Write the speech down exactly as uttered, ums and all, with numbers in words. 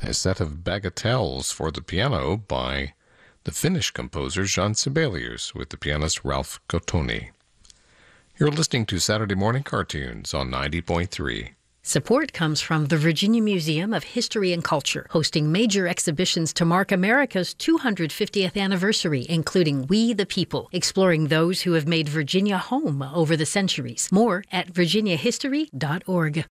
a set of bagatelles for the piano by the Finnish composer Jean Sibelius with the pianist Ralph Cottoni. You're listening to Saturday Morning Cartoons on ninety point three. Support comes from the Virginia Museum of History and Culture, hosting major exhibitions to mark America's two hundred fiftieth anniversary, including We the People, exploring those who have made Virginia home over the centuries. More at virginia history dot org.